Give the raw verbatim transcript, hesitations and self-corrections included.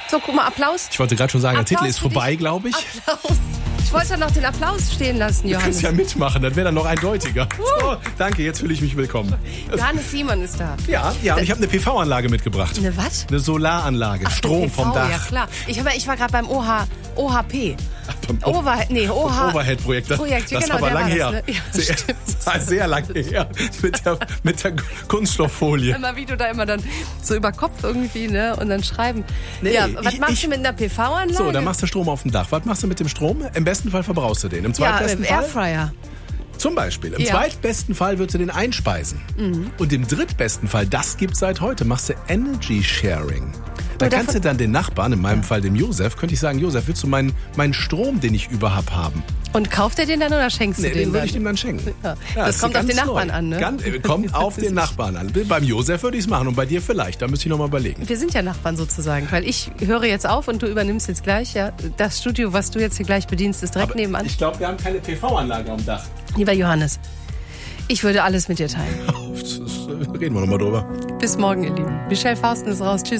So, guck mal, Applaus. Ich wollte gerade schon sagen, der Applaus Titel ist für vorbei, dich. glaube ich. Applaus. Ich wollte doch noch den Applaus stehen lassen, Du Johannes. kannst ja mitmachen, das wäre dann noch eindeutiger. So, danke, jetzt fühle ich mich willkommen. Johannes Simon ist da. Ja, ja, und ich habe eine P V-Anlage mitgebracht. Eine was? Eine Solaranlage, Ach, Strom P V, vom Dach. Ja, klar. Ich, hab, ich war gerade beim O H, O H P. Beim Overhead, nee, O H. Overhead-Projekt. Das, Projekt, das genau, ist aber der lang war her. das, ne? Ja, sehr, stimmt. sehr lang her. Mit der, mit der Kunststofffolie. Immer wie du da immer dann so über Kopf irgendwie, ne? Und dann schreiben. Nee, ja, was ich- machst ich- du mit einer P V-Anlage? So, dann machst du Strom auf dem Dach. Was machst du mit dem Strom? Im besten Fall verbrauchst du den. Im ja, zweitbesten im Fall? Airfryer. Zum Beispiel. Im Ja. zweitbesten Fall würdest du den einspeisen. Mhm. Und im drittbesten Fall, das gibt's seit heute, machst du Energy Sharing. Da Nur kannst du davon- dann den Nachbarn, in meinem Fall dem Josef, könnte ich sagen, Josef, willst du meinen, meinen Strom, den ich überhaupt haben? Und kauft er den dann oder schenkst Nee, du den den würde dann? ich ihm dann schenken. Ja. Ja, Das ist kommt auf ganz den Nachbarn neu. an, ne? Ganz, äh, kommt auf den Nachbarn an. Beim Josef würde ich es machen und bei dir vielleicht. Da müsste ich noch mal überlegen. Wir sind ja Nachbarn sozusagen, weil ich höre jetzt auf und du übernimmst jetzt gleich. Ja, das Studio, was du jetzt hier gleich bedienst, ist direkt nebenan. Ich glaube, wir haben keine P V-Anlage am Dach. Lieber Johannes, ich würde alles mit dir teilen. Reden wir noch mal drüber. Bis morgen, ihr Lieben. Michelle Fausten ist raus. Tschüss.